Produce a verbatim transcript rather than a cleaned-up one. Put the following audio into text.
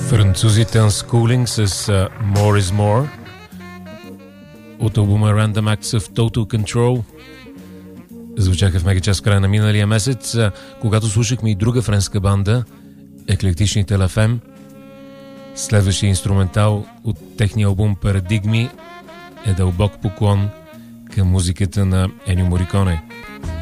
Французите Unschooling с uh, More is More от албума Random Acts of Total Control. Звучаха в Мегачас в края на миналия месец, uh, когато слушахме и друга френска банда, еклектичните La Femme. Следващия инструментал от техния албум Парадигми е дълбок поклон към музиката на Енио Мориконе.